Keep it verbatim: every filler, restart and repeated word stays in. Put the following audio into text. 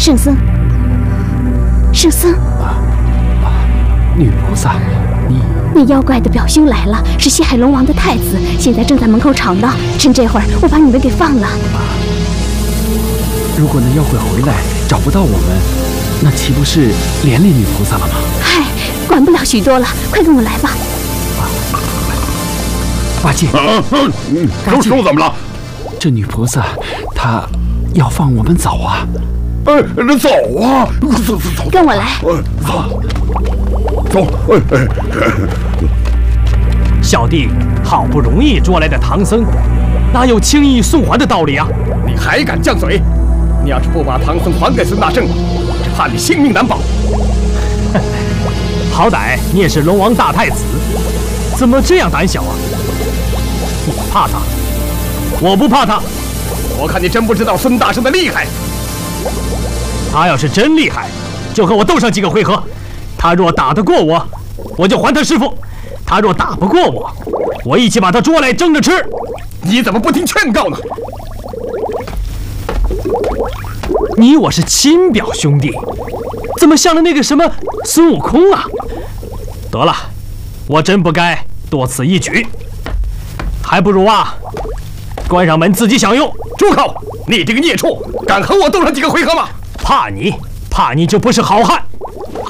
圣僧，圣僧， 啊啊！女菩萨，你那妖怪的表兄来了，是西海龙王的太子，现在正在门口吵闹。趁这会儿，我把你们给放了。 如果那妖怪回来找不到我们，那岂不是连累女菩萨了吗？ 嗨，管不了许多了，快跟我来吧。 啊，八戒， 啊嗯，师傅怎么了？ 这女菩萨她要放我们走啊！ 哎，那走啊，走走走， 跟我来。 走，走，哎哎。 小弟好不容易捉来的唐僧，哪有轻易送还的道理啊？ 你还敢犟嘴？你要是不把唐僧还给孙大圣，我只怕你性命难保。 好歹你也是龙王大太子，怎么这样胆小啊？你怕他，我不怕他。 我看你真不知道孙大圣的厉害。 他要是真厉害，就和我斗上几个回合。他若打得过我，我就还他师傅；他若打不过我，我一起把他捉来蒸着吃。 你怎么不听劝告呢？ 你我是亲表兄弟，怎么像了那个什么孙悟空啊？得了，我真不该多此一举，还不如啊，关上门自己享用。 住口！你这个孽畜，敢和我斗上几个回合吗？ 怕你，怕你就不是好汉。